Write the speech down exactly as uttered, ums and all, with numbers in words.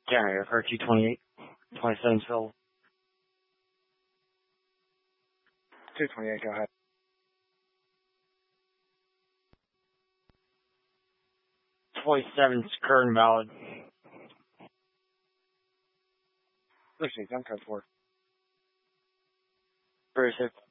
Generator for two twenty-eight, twenty-seven filled. two twenty-eight, go ahead. twenty-seven current valid. Received, on code four. Received.